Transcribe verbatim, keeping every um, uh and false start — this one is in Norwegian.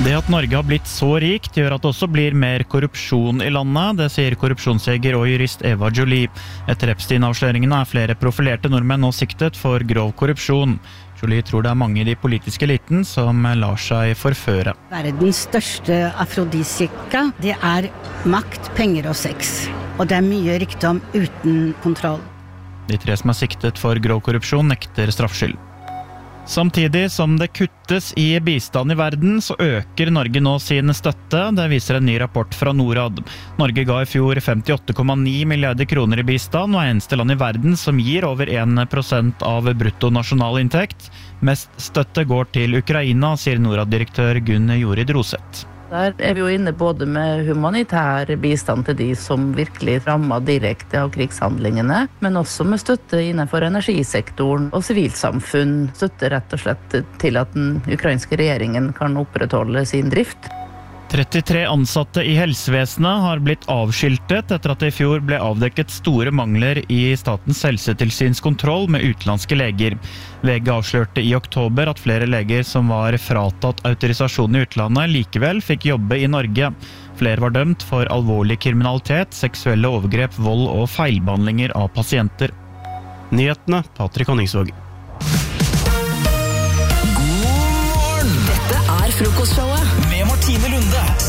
Det at Norge har blitt så rikt gjør at det også blir mer korrupsjon i landet, det sier korrupsjonsjeger og jurist Eva Jolie. Etter Epstein-avsløringene er flere profilerte nordmenn nå siktet for grov korrupsjon. Jolie tror det er mange i de politiske eliten som lar seg forføre. Verdens største afrodisiaka, det er makt, penger og sex. Og det er mye rikdom uten kontroll. De tre som er siktet for grov korrupsjon nekter straffskyld. Samtidig som det kuttes i bistand i verden, så øker Norge nå sin støtte. Det viser en ny rapport fra Norad. Norge ga i fjor femtiåtte komma ni milliarder kroner i bistand, og er eneste land i verden som gir over en prosent av bruttonasjonalinntekt. Mest støtte går til Ukraina, sier Norad-direktør Gunn Jorid Roseth. Der er vi jo inne både med humanitær bistand til de som virkelig rammer direkte av krigshandlingene, men også med støtte innenfor energisektoren og sivilsamfunn. Støtte rett og slett til at den ukrainske regjeringen kan opprettholde sin drift. trettitre ansatte i helsevesenet har blitt avskiltet etter at det i fjor ble avdekket store mangler i Statens helsetilsyns kontroll med utenlandske leger. V G avslørte i oktober at flere leger som var fratatt autorisasjon i utlandet likevel fikk jobbe i Norge. Flere var dømt for alvorlig kriminalitet, seksuelle overgrep, vold og feilbehandlinger av pasienter. Nyhetene, Patrick Honningsvåg. God morgen! Dette er frokostshowet med Martine Lunde.